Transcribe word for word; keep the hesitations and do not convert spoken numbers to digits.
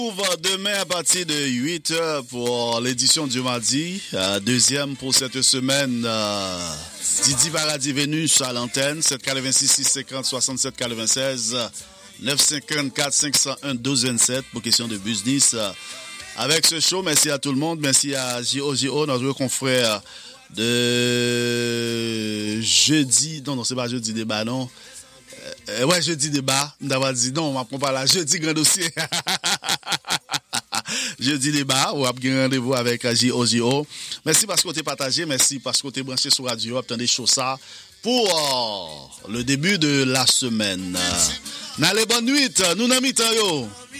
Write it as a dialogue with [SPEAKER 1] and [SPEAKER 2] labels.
[SPEAKER 1] Ouvre demain à partir de huit heures pour l'édition du mardi, euh, deuxième pour cette semaine. Euh, Didi Paradis Vénus à l'antenne, sept quatre-vingt-six, six cinquante, soixante-sept quatre-vingt-seize, neuf cent cinquante-quatre, cinq cent un, douze vingt-sept pour question de business. Euh, avec ce show, merci à tout le monde, merci à J O J O, notre confrère de jeudi, non, non, c'est pas jeudi débat, non. Euh, ouais, jeudi débat, d'avoir dit non, on va prendre la jeudi grand dossier. Jeudi débat, on va avoir rendez-vous avec J O J O. Merci parce que vous avez partagé, merci parce que vous avez branché sur radio, attendez chaud ça pour euh, le début de la semaine. Euh, N'allez bonne nuit, nous n'amis yo.